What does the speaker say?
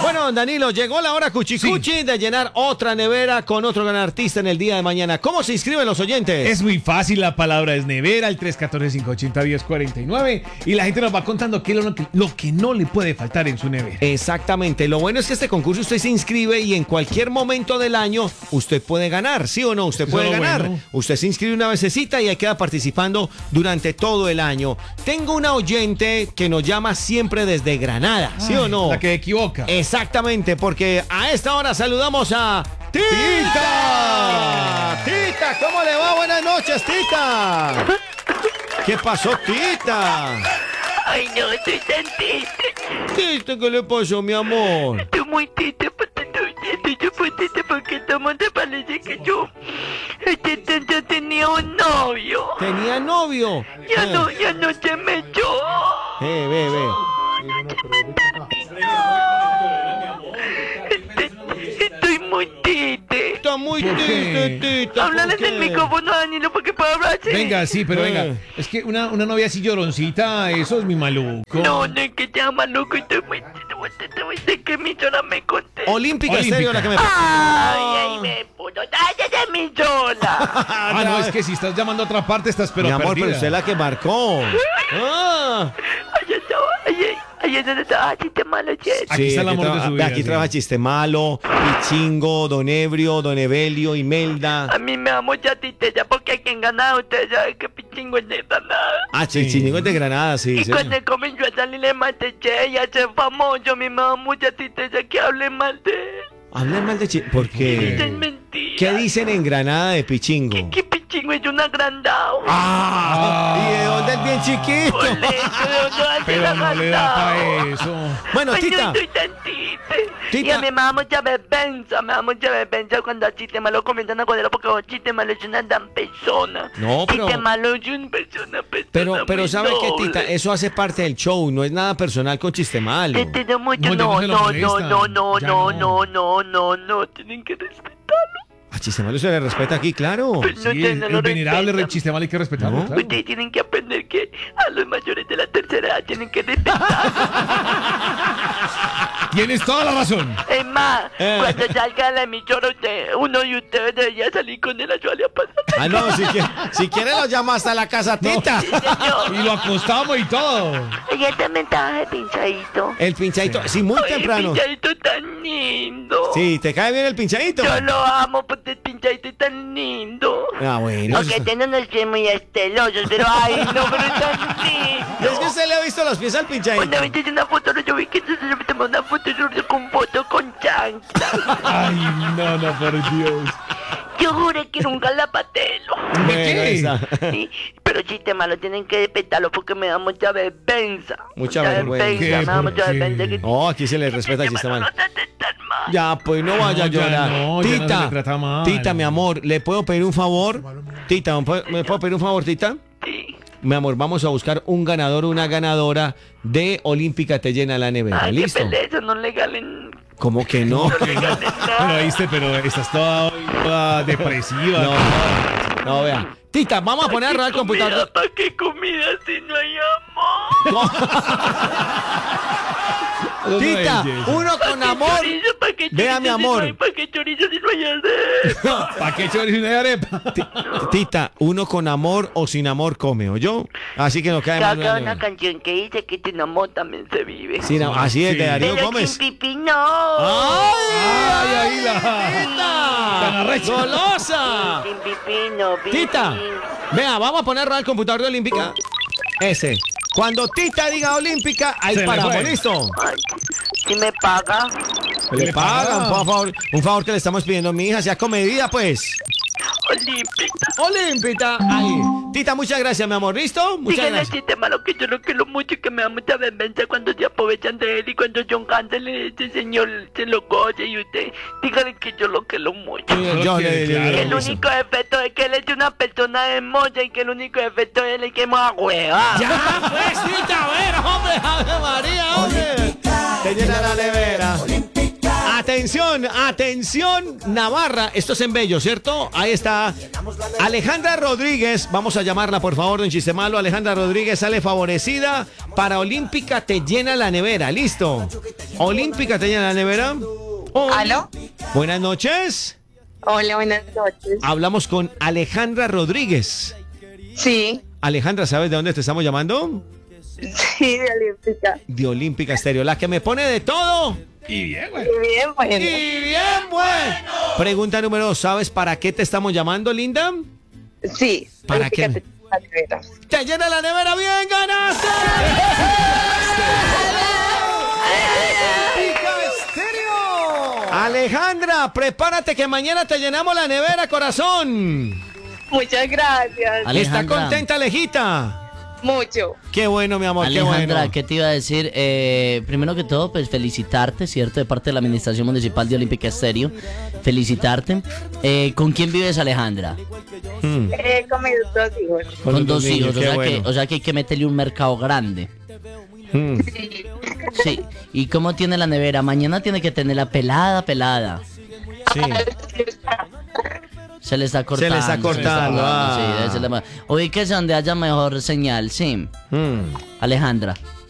Bueno, Danilo, llegó la hora cuchicuchi de llenar otra nevera con otro gran artista en el día de mañana. ¿Cómo se inscriben los oyentes? Es muy fácil, la palabra es nevera, el 314-580-1049. Y la gente nos va contando qué es lo que no le puede faltar en su nevera. Exactamente. Lo bueno es que este concurso usted se inscribe y en cualquier momento del año usted puede ganar, ¿sí o no? Usted puede ganar. Bueno. Usted se inscribe una vececita y ahí queda participando durante todo el año. Tengo una oyente que nos llama siempre desde Granada, ¿sí o no? La que equivoca. Exactamente, porque a esta hora saludamos a Tita. Tita, ¿cómo le va? Buenas noches, Tita. ¿Qué pasó, Tita? Ay, no, estoy tan triste. Tita, ¿qué le pasó, mi amor? Estoy muy triste porque porque todo el mundo parece que yo tenía un novio. ¿Tenía novio? Ya no se me echó. Ve. Estoy muy triste. Está muy triste, Tita. Háblale del micrófono, Danilo, porque puedo hablar así. Venga, sí, pero venga. Es que una novia así lloroncita, eso es mi maluco. No es que sea maluco, estoy muy triste. De que mi sola me conté. Olímpica Estéreo, la que me... Ay, me puto. ¡Ay, de mi sola! No, es que si estás llamando a otra parte estás Mi amor, perdida. pero usted es la que marcó. Ahí es donde estaba Chiste Malo, Jess. Aquí está el amor de su vida. Aquí sí. trabaja Chiste Malo, Pichingo, Don Ebrio, Don Evelio, Imelda. A mí me da mucha tristeza porque quien gana, ustedes saben que Pichingo es de Granada. Pichingo es de Granada, sí. Y sí. cuando comenzó a salir el Masterchef y a ser famoso, a mí me da mucha tristeza que hablen mal de él. Hablan mal de Pichingo. ¿Por qué? Es mentira. ¿Qué dicen en Granada de Pichingo? Que Pichingo es un agrandado. ¿Y de dónde es bien chiquito? Por eso, ¿de dónde va a ser Pero no le da para agrandado? eso. Bueno, Ay, yo Tita. estoy tan triste. Tita. Y a mí me da mucha vergüenza cuando a Chiste Malo comienzan a joderlo porque Chiste Malo es una gran persona. No, pero- Chiste Malo es una persona Pero muy ¿sabe qué, noble. Tita? Eso hace parte del show, no es nada personal con Chiste Malo. Te tengo mucho. No, ya no se lo molestan. No, tienen que respetarlo. A Chiste Malo se le respeta aquí, claro. Pues no, Sí, ustedes no lo el venerable respetan. Chiste Malo hay que respetarlo, ¿No? claro. Ustedes tienen que aprender que a los mayores de la tercera edad tienen que respetar. Tienes toda la razón. Es más, cuando salga la emisora, uno de ustedes debería salir con él a su pasar. No, si quiere lo llama hasta la casa, Tita. Sí, señor. Y lo acostamos y todo. Ella también estaba de pinchadito. El pinchadito, sí, muy Ay, temprano. el pinchadito tan lindo. Sí, ¿te cae bien el pinchadito? Yo lo amo porque el pinchadito es tan lindo. Bueno. Aunque tiene unos pies muy estelosos, pero ay, no, pero es tan lindo. Es que usted le ha visto los pies al pinchadito. Una vez hice una foto, yo vi que se me tomó una foto con foto con chancla. Ay, no, por Dios. Yo juré que nunca la patelo. ¿Qué? Esa. Sí, pero Chiste Malo tienen que respetarlo porque me da mucha vergüenza. Mucha vergüenza. ¿Qué? Me da ¿Por mucha qué? vergüenza que No, aquí se le respeta al Chiste Malo. No traten tan mal. Ya, pues no vaya a No, ya llorar. no, ya no Tita, se le trata mal. Tita, mi amor, ¿le puedo pedir un favor? Tita, ¿me puedo pedir un favor, Tita? Sí. Mi amor, vamos a buscar un ganador o una ganadora de Olímpica Te Llena la Nevera. Ay, qué ¿Listo? pereza, no regalen. ¿Cómo que no? No regalen Pero nada. viste, pero estás toda depresiva. No, vea. Tita, vamos a poner a rodar el computador. ¿Para qué comida si no hay amor? Eso no es Tita, belleza. uno con amor. Vea, mi amor. ¿Para qué chorizo si no hay arroz? ¿Para qué chorizo y arepa? Tita, uno con amor o sin amor come, ¿oyó? Así que nos cae mal. Saca una canción que dice que sin amor también se vive. Así es, de Darío Pero Gómez. sin pipí no. ¡Ay, ahí la... Tan arrecha. Tita! ¡Golosa! Sin pipí no, pipí. Tita, vea, vamos a poner a rodar el computador de Olímpica. Ese. Cuando Tita diga Olímpica, ahí Se le paramos, fue. ¿listo? Ay, si me paga. Le pagan, un favor que le estamos pidiendo a mi hija, sea comedida, pues. Olímpica. Olímpica. Ahí. Tita, muchas gracias, mi amor, ¿listo? Muchas Díganle a gracias. Chiste Malo que yo lo quiero mucho y que me da mucha vergüenza cuando se aprovechan de él y cuando John Hansel, ese señor, se lo coge y usted, díganle que yo lo quiero mucho. Yo le Claro. Que el aviso. único defecto es que él es una persona hermosa y que el único defecto es el que es más hueva. Ya, pues, Tita, a ver, hombre, Ave María, hombre. Te llena la nevera. Atención, atención, Navarra. Esto es en Bello, ¿cierto? Ahí está. Alejandra Rodríguez. Vamos a llamarla, por favor, don Chiste Malo. Alejandra Rodríguez sale favorecida. Para Olímpica te llena la nevera. ¿Listo? Olímpica te llena la nevera. ¿Aló? Buenas noches. Hola, buenas noches. Hablamos con Alejandra Rodríguez. Sí, Alejandra, ¿sabes de dónde te estamos llamando? sí, de Olímpica. De Olímpica Estéreo, la que me pone de todo. Y bien, güey. Bien, bueno. Y bien, bueno. Pregunta número 2, ¿sabes para qué te estamos llamando, linda? Sí. ¿Para Olímpica qué? te llena la nevera. ¡Te llena la nevera! ¡Bien, ganaste! ¡Olímpica Estéreo! Alejandra, prepárate que mañana te llenamos la nevera, corazón. Muchas gracias. Alejandra. ¿Está contenta, Alejita? Mucho. Qué bueno, mi amor, Alejandra, qué bueno. ¿qué te iba a decir? Primero que todo, pues felicitarte, ¿cierto? De parte de la Administración Municipal de Olímpica Estéreo. Felicitarte. ¿Con quién vives, Alejandra? Con mis 2 hijos. Con Con los 2 hijos. niños, qué bueno. O sea que hay que meterle un mercado grande. Mm. Sí. ¿Y cómo tiene la nevera? Mañana tiene que tenerla pelada. Sí. Se le está cortando. Se le está cortando, Sí, debe ser la... Ubíquese donde haya mejor señal, sí. Mm. Alejandra.